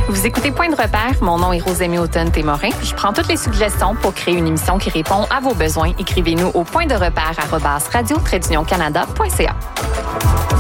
Vous écoutez Point de repère, mon nom est Rosemée Automne-Témorin, puis je prends toutes les suggestions pour créer une émission qui répond à vos besoins. Écrivez-nous au pointderepère@radio-canada.ca.